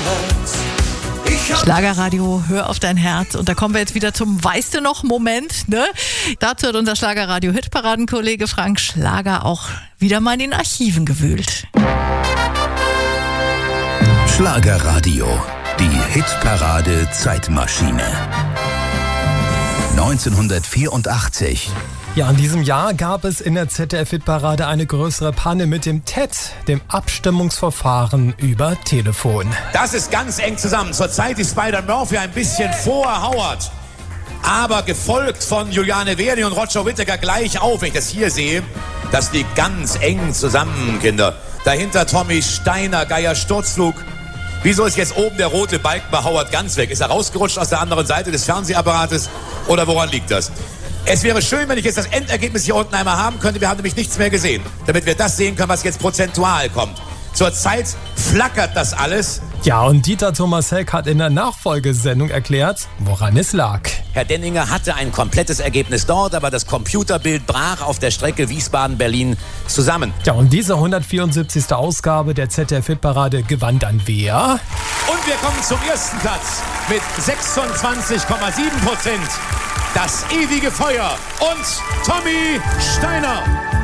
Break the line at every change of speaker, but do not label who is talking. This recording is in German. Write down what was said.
Schlagerradio, hör auf dein Herz. Und da kommen wir jetzt wieder zum Weißt du noch Moment, ne? Dazu hat unser Schlagerradio-Hitparadenkollege Frank Schlager auch wieder mal in den Archiven gewühlt.
Schlagerradio, die Hitparade-Zeitmaschine. 1984.
Ja, in diesem Jahr gab es in der ZDF-Hitparade eine größere Panne mit dem TED, dem Abstimmungsverfahren über Telefon.
Das ist ganz eng zusammen. Zurzeit ist Spider-Murphy ein bisschen vor Howard, aber gefolgt von Juliane Verdi und Roger Whittaker gleich auf. Wenn ich das hier sehe, das liegt ganz eng zusammen, Kinder. Dahinter Tommy Steiner, Geier Sturzflug. Wieso ist jetzt oben der rote Balken bei Howard ganz weg? Ist er rausgerutscht aus der anderen Seite des Fernsehapparates oder woran liegt das? Es wäre schön, wenn ich jetzt das Endergebnis hier unten einmal haben könnte. Wir haben nämlich nichts mehr gesehen, damit wir das sehen können, was jetzt prozentual kommt. Zurzeit flackert das alles.
Ja, und Dieter Thomas Heck hat in der Nachfolgesendung erklärt, woran es lag.
Herr Denninger hatte ein komplettes Ergebnis dort, aber das Computerbild brach auf der Strecke Wiesbaden-Berlin zusammen.
Ja, und diese 174. Ausgabe der ZDF-Hitparade gewann dann wer?
Und wir kommen zum ersten Platz mit 26,7%. Das ewige Feuer und Tommy Steiner.